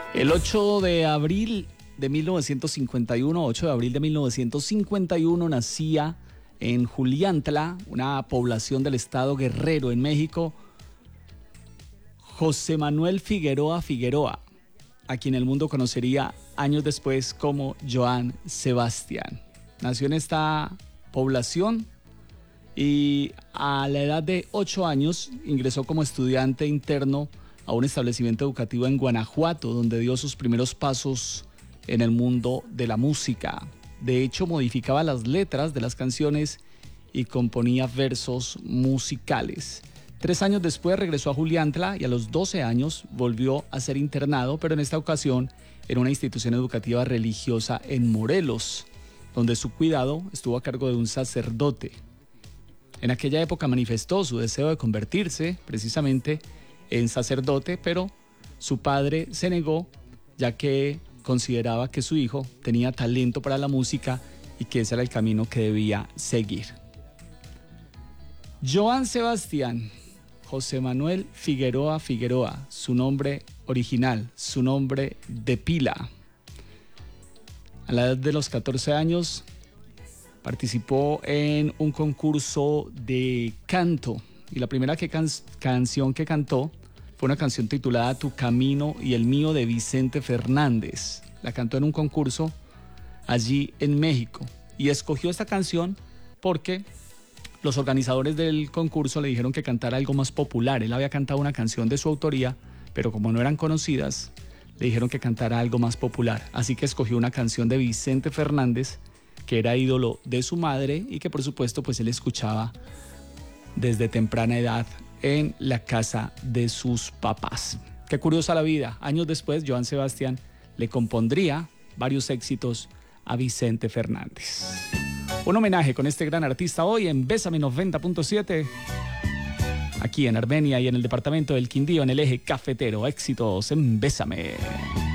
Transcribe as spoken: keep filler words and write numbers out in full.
El ocho de abril de mil novecientos cincuenta y uno, ocho de abril de mil novecientos cincuenta y uno, nacía en Juliantla, una población del estado Guerrero, en México, José Manuel Figueroa Figueroa, a quien el mundo conocería años después como Johann Sebastian. Nació en esta población y a la edad de ocho años ingresó como estudiante interno a un establecimiento educativo en Guanajuato, donde dio sus primeros pasos en el mundo de la música. De hecho, modificaba las letras de las canciones y componía versos musicales. Tres años después regresó a Juliantla y a los doce años volvió a ser internado, pero en esta ocasión en una institución educativa religiosa en Morelos, donde su cuidado estuvo a cargo de un sacerdote. En aquella época manifestó su deseo de convertirse precisamente en sacerdote, pero su padre se negó, ya que consideraba que su hijo tenía talento para la música y que ese era el camino que debía seguir. Johann Sebastian José Manuel Figueroa Figueroa, su nombre original, su nombre de pila. A la edad de los catorce años participó en un concurso de canto y la primera que can- canción que cantó fue una canción titulada Tu Camino y el Mío, de Vicente Fernández. La cantó en un concurso allí en México y escogió esta canción porque los organizadores del concurso le dijeron que cantara algo más popular. Él había cantado una canción de su autoría, pero como no eran conocidas, le dijeron que cantara algo más popular. Así que escogió una canción de Vicente Fernández, que era ídolo de su madre y que por supuesto pues él escuchaba desde temprana edad en la casa de sus papás. Qué curiosa la vida. Años después, Johann Sebastian le compondría varios éxitos a Vicente Fernández. Un homenaje con este gran artista hoy en Bésame noventa punto siete, aquí en Armenia y en el departamento del Quindío, en el eje cafetero. Éxitos en Bésame.